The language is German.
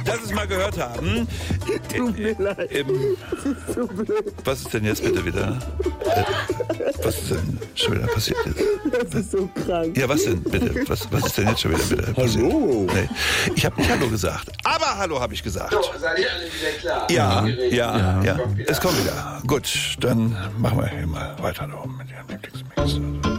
dass Sie es mal gehört haben. Tut mir leid. Das ist so blöd. Was ist denn jetzt bitte wieder? Was ist denn schon wieder passiert jetzt? Das ist so krank. Ja, was denn bitte? Was ist denn jetzt schon wieder passiert? Hallo. Nee, ich habe nicht Hallo gesagt. Aber Hallo habe ich gesagt. So, seid ihr alle wieder klar? Ja. Es kommt wieder. Gut, dann machen wir hier mal weiter noch mit Ihrem Lieblingsmix.